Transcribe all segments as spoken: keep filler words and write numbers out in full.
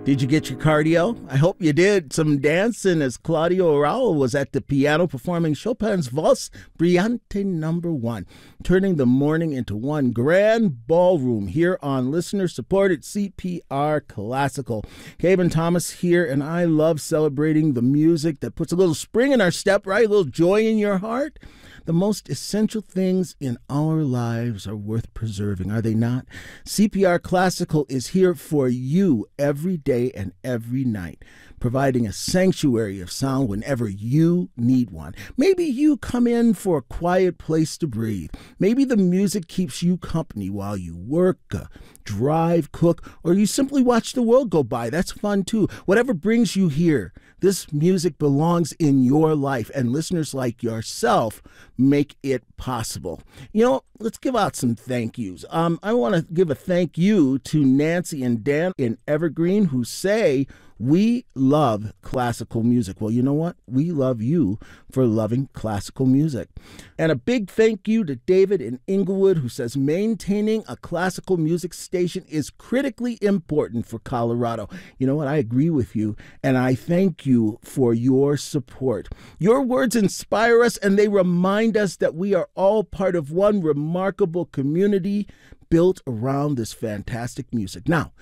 Did you get your cardio? I hope you did. Some dancing as Claudio Araujo was at the piano performing Chopin's Valse Brillante number one, turning the morning into one grand ballroom here on listener-supported C P R Classical. Kevin Thomas here, and I love celebrating the music that puts a little spring in our step, right? A little joy in your heart. The most essential things in our lives are worth preserving, are they not? C P R Classical is here for you every day and every night, providing a sanctuary of sound whenever you need one. Maybe you come in for a quiet place to breathe. Maybe the music keeps you company while you work, uh, drive, cook, or you simply watch the world go by. That's fun too. Whatever brings you here, this music belongs in your life, and listeners like yourself make it possible. You know, let's give out some thank yous. Um, I want to give a thank you to Nancy and Dan in Evergreen, who say, we love classical music. Well, you know what? We love you for loving classical music. And a big thank you to David in Inglewood, who says maintaining a classical music station is critically important for Colorado. You know what? I agree with you, and I thank you for your support. Your words inspire us, and they remind us that we are all part of one remarkable community built around this fantastic music. Now,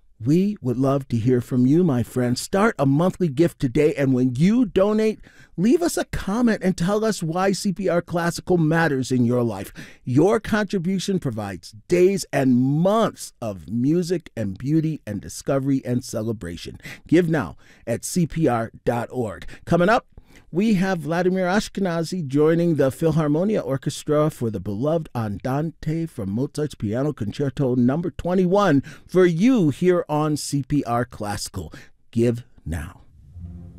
we would love to hear from you, my friends. Start a monthly gift today, and when you donate, leave us a comment and tell us why C P R Classical matters in your life. Your contribution provides days and months of music and beauty and discovery and celebration. Give now at C P R dot org. Coming up, we have Vladimir Ashkenazy joining the Philharmonia Orchestra for the beloved Andante from Mozart's Piano Concerto number twenty-one for you here on C P R Classical. Give now.